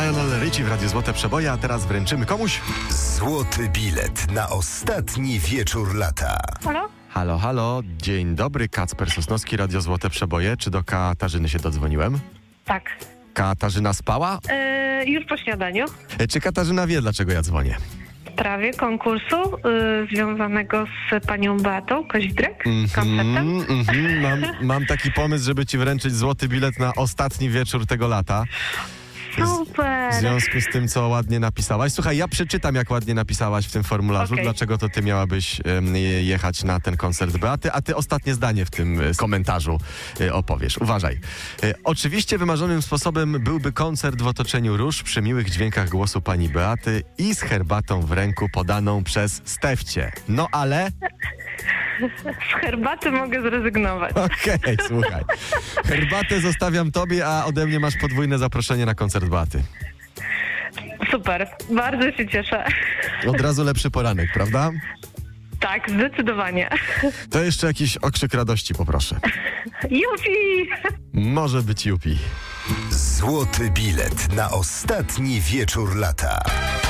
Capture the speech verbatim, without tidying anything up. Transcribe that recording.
Lionel Richie w Radiu Złote Przeboje, a teraz wręczymy komuś złoty bilet na ostatni wieczór lata. Halo? Halo, halo, dzień dobry, Kacper Sosnowski, Radio Złote Przeboje. Czy do Katarzyny się dodzwoniłem? Tak. Katarzyna spała? E, już po śniadaniu. E, Czy Katarzyna wie, dlaczego ja dzwonię? W sprawie konkursu y, związanego z panią Beatą Kozidrek, Mhm, koncertem. mhm, mam, mam taki pomysł, żeby ci wręczyć złoty bilet na ostatni wieczór tego lata. Super. W związku z tym, co ładnie napisałaś. Słuchaj, ja przeczytam, jak ładnie napisałaś w tym formularzu, Okej. dlaczego to ty miałabyś em, jechać na ten koncert Beaty, a ty ostatnie zdanie w tym e, komentarzu e, opowiesz. Uważaj. E, Oczywiście wymarzonym sposobem byłby koncert w otoczeniu róż przy miłych dźwiękach głosu pani Beaty i z herbatą w ręku podaną przez Stefcie. No ale... Z herbaty mogę zrezygnować. Okej, słuchaj. Herbatę zostawiam tobie, a ode mnie masz podwójne zaproszenie na koncert Beaty. Super. Bardzo się cieszę. Od razu lepszy poranek, prawda? Tak, zdecydowanie. To jeszcze jakiś okrzyk radości poproszę. Jupi! Może być jupi. Złoty bilet na ostatni wieczór lata.